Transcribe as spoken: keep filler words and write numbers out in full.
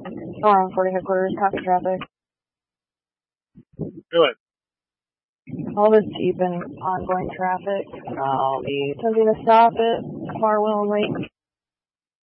Alarm forty headquarters, copy traffic. Go ahead. All this deep and ongoing traffic. I'll be attempting to stop it. Farwell and Lake